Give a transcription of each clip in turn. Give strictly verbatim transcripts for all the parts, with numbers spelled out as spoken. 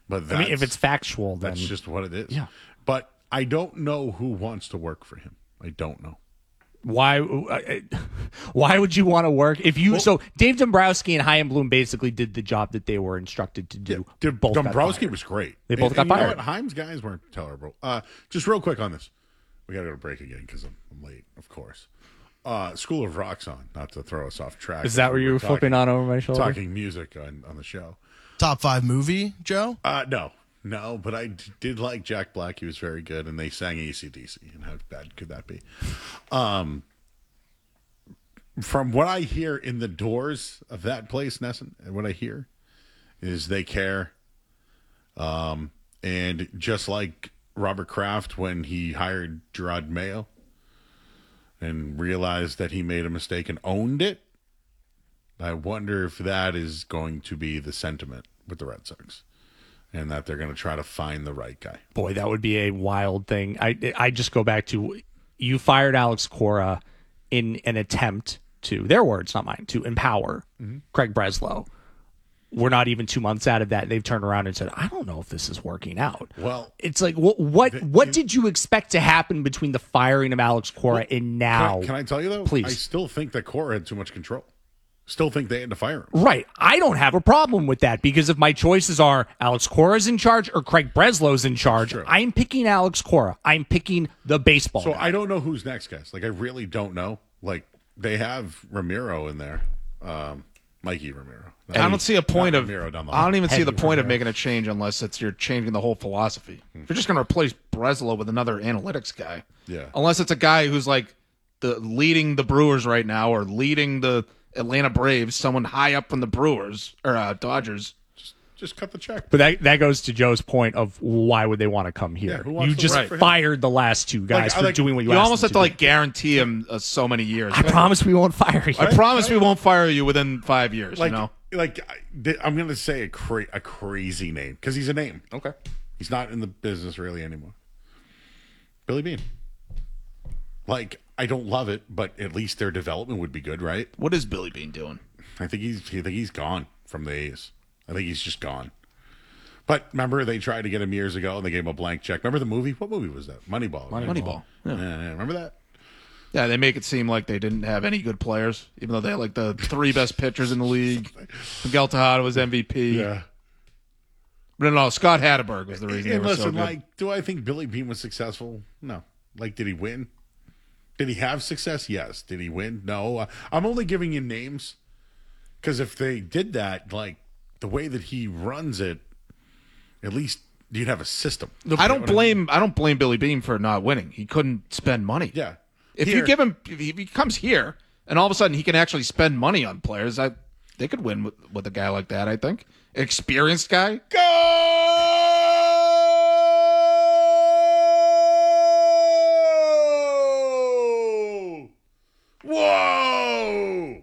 But I mean, if it's factual, then that's just what it is. Yeah. But I don't know who wants to work for him. I don't know. Why? Why would you want to work if you? Well, so Dave Dombrowski and Chaim Bloom basically did the job that they were instructed to do. Yeah, both got Dombrowski fired. was great. They both and, got and you know fired. what? Haim's guys weren't terrible. Uh, just real quick on this, we got to go to break again because I'm, I'm late, of course. Uh, School of Rock's on, not to throw us off track. Is that what you were flipping on over my shoulder? Talking music on, on the show. Top five movie, Joe? Uh, no, no, but I d- did like Jack Black. He was very good, and they sang A C D C. And how bad could that be? Um, from what I hear in the doors of that place, Nesson, and what I hear is they care. Um, and just like Robert Kraft when he hired Gerard Mayo and realized that he made a mistake and owned it, I wonder if that is going to be the sentiment with the Red Sox and that they're going to try to find the right guy. Boy, that would be a wild thing. I I just go back to you fired Alex Cora in an attempt to, their words, not mine, to empower mm-hmm. Craig Breslow. We're not even two months out of that. They've turned around and said, I don't know if this is working out. Well, it's like, what what, the, what in, did you expect to happen between the firing of Alex Cora well, and now? Can I, can I tell you, though? Please. I still think that Cora had too much control. Still think they had to fire him. Right. I don't have a problem with that because if my choices are Alex Cora's in charge or Craig Breslow's in charge, I'm picking Alex Cora. I'm picking the baseball So guy. I don't know who's next, guys. Like, I really don't know. Like, they have Ramiro in there. Um, Mikey Ramiro. Not, I don't see a point of. I don't even see the point Ramiro. of making a change unless it's you're changing the whole philosophy. Hmm. If you're just going to replace Breslow with another analytics guy, yeah. Unless it's a guy who's like the leading the Brewers right now or leading the Atlanta Braves, someone high up from the Brewers or uh, Dodgers. Just, just cut the check. But that that goes to Joe's point of why would they want to come here? Yeah, you just fired the last two guys like, for like, doing what you, you asked almost them have to, to like do. guarantee him uh, so many years. I promise we won't fire you. I promise we won't fire you within five years. Like, you know, like I'm going to say a cra- a crazy name because he's a name. Okay, he's not in the business really anymore. Billy Beane. Like, I don't love it, but at least their development would be good, right? What is Billy Beane doing? I think he's I think he's gone from the A's. I think he's just gone. But remember, they tried to get him years ago, and they gave him a blank check. Remember the movie? What movie was that? Moneyball. Moneyball. Moneyball. Yeah. Yeah, yeah, remember that? Yeah, they make it seem like they didn't have any good players, even though they had like the three best pitchers in the league. Miguel Tejada was M V P. Yeah. But no, Scott Hatterberg was the reason And they were listen, so good. like, do I think Billy Beane was successful? No. Like, did he win? Did he have success? Yes. Did he win? No. Uh, I'm only giving you names because if they did that, like the way that he runs it, at least you'd have a system. I don't blame I don't blame Billy Beane for not winning. He couldn't spend money. Yeah. If Here- you give him, if he comes here and all of a sudden he can actually spend money on players, I they could win with, with a guy like that. I think experienced guy. Go! Whoa!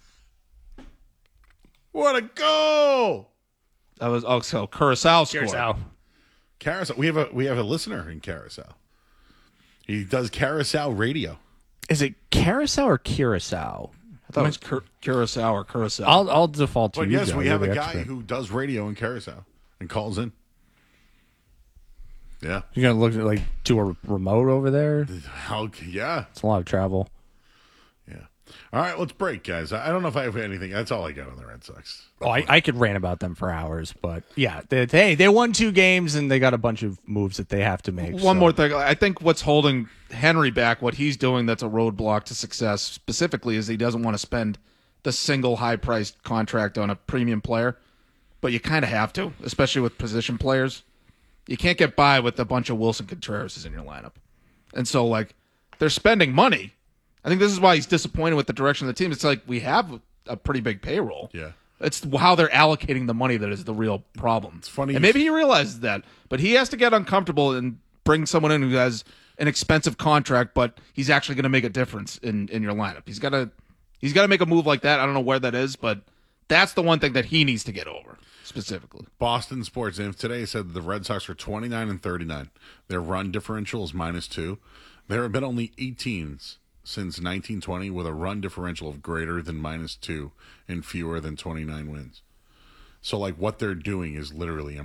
What a goal! That was also Curacao scored. Curacao. Carousel. We have a we have a listener in Carousel. He does Carousel radio. Is it Carousel or Curacao? I thought it was Cur- Curacao or Curacao. I'll I'll default to But you. yes, Joe. we You're have a the guy expert. who does radio in Carousel and calls in. Yeah. You're gonna look at like do a remote over there. How? Yeah. It's a lot of travel. Yeah. All right, let's break, guys. I I don't know if I have anything. That's all I got on the Red Sox. Oh, I, I could rant about them for hours, but yeah, they, hey, they won two games and they got a bunch of moves that they have to make. One so. more thing. I think what's holding Henry back, what he's doing that's a roadblock to success specifically, is he doesn't want to spend the single high-priced contract on a premium player. But you kind of have to, especially with position players. You can't get by with a bunch of Wilson Contreras in your lineup. And so, like, they're spending money. I think this is why he's disappointed with the direction of the team. It's like we have a pretty big payroll. Yeah. It's how they're allocating the money that is the real problem. It's funny. And maybe he realizes that, but he has to get uncomfortable and bring someone in who has an expensive contract, but he's actually going to make a difference in, in your lineup. He's got to he's got to make a move like that. I don't know where that is, but that's the one thing that he needs to get over specifically. Boston Sports Inf today said that the Red Sox are twenty-nine and thirty-nine. Their run differential is minus two. There have been only eight teams since nineteen twenty with a run differential of greater than minus two and fewer than twenty-nine wins. So, like, what they're doing is literally improbable.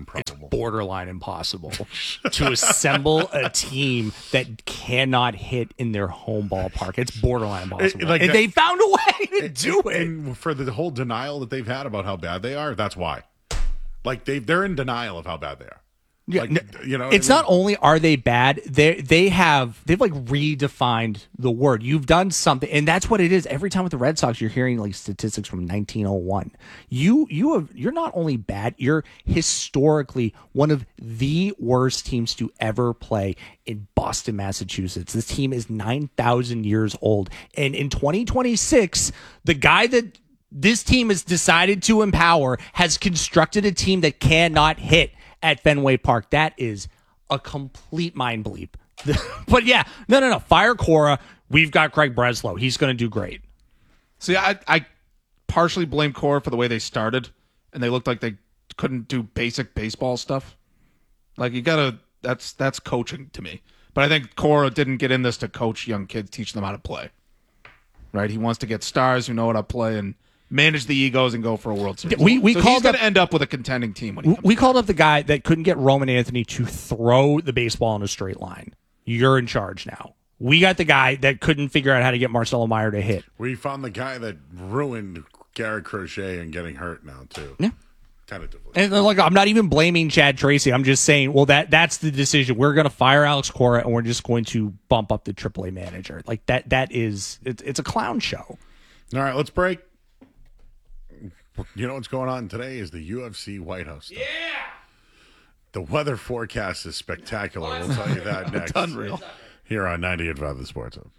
impossible. Borderline impossible to assemble a team that cannot hit in their home ballpark. It's borderline impossible. It- like and that- they found a way to do it. And for the whole denial that they've had about how bad they are, that's why. Like they they're in denial of how bad they are. Yeah, Like, no, you know, it's I mean- not only are they bad, they they have they've like redefined the word. You've done something, and that's what it is. Every time with the Red Sox, you're hearing like statistics from nineteen oh one. You you have you're not only bad, you're historically one of the worst teams to ever play in Boston, Massachusetts. This team is nine thousand years old, and in twenty twenty-six, the guy that this team has decided to empower has constructed a team that cannot hit at Fenway Park. That is a complete mind bleep. But yeah, no, no, no. Fire Cora. We've got Craig Breslow. He's going to do great. See, I, I partially blame Cora for the way they started, and they looked like they couldn't do basic baseball stuff. Like you gotta, that's that's coaching to me. But I think Cora didn't get in this to coach young kids, teach them how to play. Right? He wants to get stars who know how to play and manage the egos and go for a World Series. We- we so called he's going up- to end up with a contending team when he comes We back. called up the guy that couldn't get Roman Anthony to throw the baseball in a straight line. You're in charge now. We got the guy that couldn't figure out how to get Marcelo Meyer to hit. We found the guy that ruined Garrett Crochet and getting hurt now too. Yeah. Tentatively. And like, I'm not even blaming Chad Tracy. I'm just saying, well, that that's the decision. We're going to fire Alex Cora, and we're just going to bump up the triple A manager. Like that. That is, it's, it's a clown show. All right, let's break. You know what's going on today is the U F C White House stuff. Yeah. The weather forecast is spectacular. We'll tell you that next. Unreal. Here on ninety-eight point five The Sports Hub.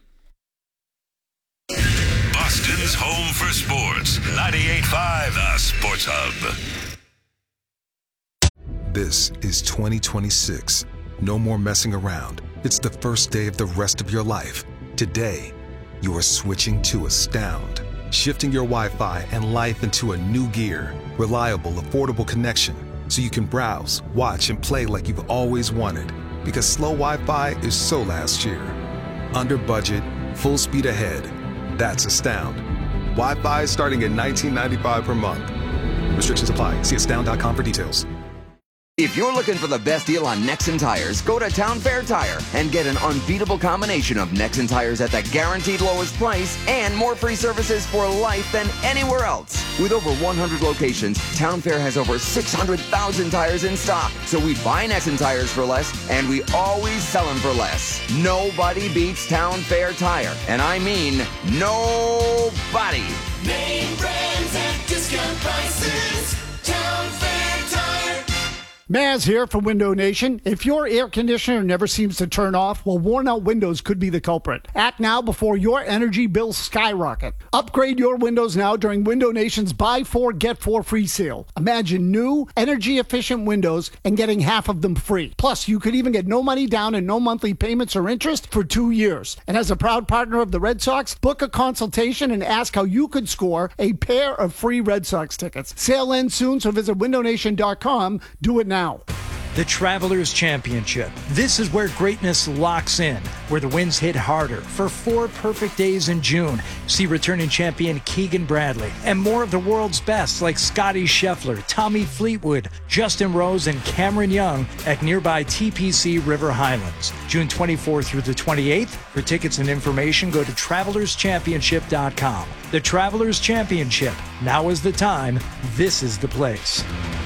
Boston's home for sports. ninety-eight point five The Sports Hub. This is twenty twenty-six. No more messing around. It's the first day of the rest of your life. Today, you are switching to Astound. Shifting your Wi-Fi and life into a new gear. Reliable, affordable connection so you can browse, watch, and play like you've always wanted. Because slow Wi-Fi is so last year. Under budget, full speed ahead. That's Astound. Wi-Fi starting at nineteen ninety-five per month. Restrictions apply. See astound dot com for details. If you're looking for the best deal on Nexen tires, go to Town Fair Tire and get an unbeatable combination of Nexen tires at the guaranteed lowest price and more free services for life than anywhere else. With over one hundred locations, Town Fair has over six hundred thousand tires in stock. So we buy Nexen tires for less, and we always sell them for less. Nobody beats Town Fair Tire. And I mean nobody. Name brands at discount prices. Town Fair Tire. Maz here from Window Nation. If your air conditioner never seems to turn off, well, worn out windows could be the culprit. Act now before your energy bills skyrocket. Upgrade your windows now during Window Nation's Buy Four, Get Four free sale. Imagine new, energy-efficient windows and getting half of them free. Plus, you could even get no money down and no monthly payments or interest for two years. And as a proud partner of the Red Sox, book a consultation and ask how you could score a pair of free Red Sox tickets. Sale ends soon, so visit window nation dot com. Do it now. Now. The Travelers Championship. This is where greatness locks in, where the winds hit harder for four perfect days in June. See returning champion Keegan Bradley and more of the world's best like Scotty Scheffler, Tommy Fleetwood, Justin Rose, and Cameron Young at nearby T P C River Highlands. June twenty-fourth through the twenty-eighth. For tickets and information, go to travelers championship dot com. The Travelers Championship. Now is the time. This is the place.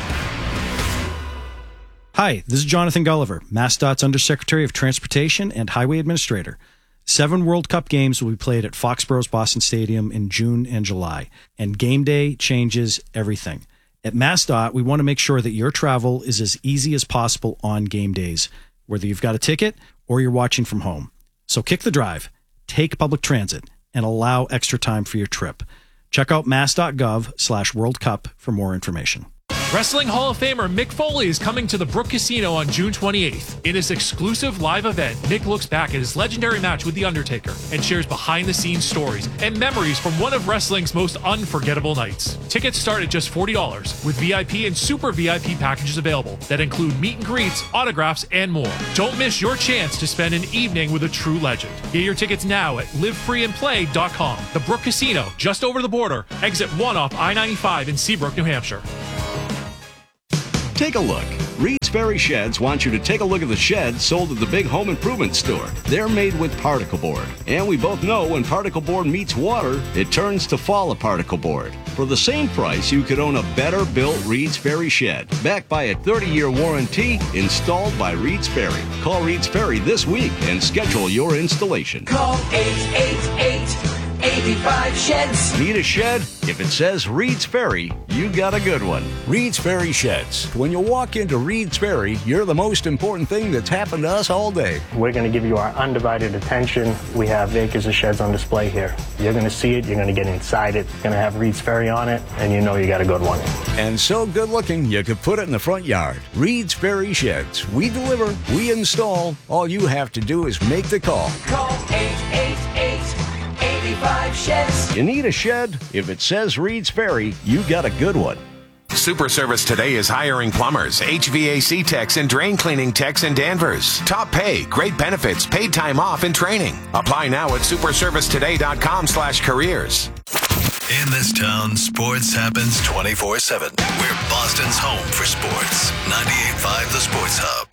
Hi, this is Jonathan Gulliver, MassDOT's Undersecretary of Transportation and Highway Administrator. Seven World Cup games will be played at Foxborough's Boston Stadium in June and July, and game day changes everything. At MassDOT, we want to make sure that your travel is as easy as possible on game days, whether you've got a ticket or you're watching from home. So kick the drive, take public transit, and allow extra time for your trip. Check out mass.gov slash World Cup for more information. Wrestling Hall of Famer Mick Foley is coming to the Brook Casino on June twenty-eighth. In his exclusive live event, Mick looks back at his legendary match with The Undertaker and shares behind-the-scenes stories and memories from one of wrestling's most unforgettable nights. Tickets start at just forty dollars, with V I P and Super V I P packages available that include meet and greets, autographs, and more. Don't miss your chance to spend an evening with a true legend. Get your tickets now at live free and play dot com. The Brook Casino, just over the border, exit one off I ninety-five in Seabrook, New Hampshire. Take a look. Reed's Ferry Sheds wants you to take a look at the sheds sold at the big home improvement store. They're made with particle board. And we both know when particle board meets water, it turns to fall of particle board. For the same price, you could own a better built Reed's Ferry shed, backed by a thirty-year warranty, installed by Reed's Ferry. Call Reed's Ferry this week and schedule your installation. Call eight eight eight, eight five, sheds. Need a shed? If it says Reed's Ferry, you got a good one. Reed's Ferry Sheds. When you walk into Reed's Ferry, you're the most important thing that's happened to us all day. We're going to give you our undivided attention. We have acres of sheds on display here. You're going to see it. You're going to get inside it. It's going to have Reed's Ferry on it, and you know you got a good one. And so good looking, you could put it in the front yard. Reed's Ferry Sheds. We deliver, we install. All you have to do is make the call. Call eight eight eight, eight five, sheds. You need a shed? If it says Reed's Ferry, you got a good one. Super Service Today is hiring plumbers, H V A C techs, and drain cleaning techs in Danvers. Top pay, great benefits, paid time off, and training. Apply now at superservicetoday.com slash careers. In this town, sports happens twenty-four seven. We're Boston's home for sports. ninety-eight point five The Sports Hub.